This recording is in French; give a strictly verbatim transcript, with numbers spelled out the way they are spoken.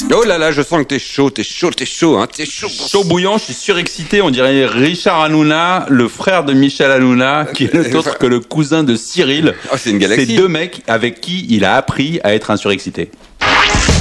Oh là là, je sens que t'es chaud, t'es chaud, t'es chaud, hein, t'es chaud. Chaud bouillant, je suis surexcité, on dirait Richard Hanouna, le frère de Michel Hanouna, qui est le autre que le cousin de Cyril. Oh, c'est une galaxie. C'est deux mecs avec qui il a appris à être un surexcité.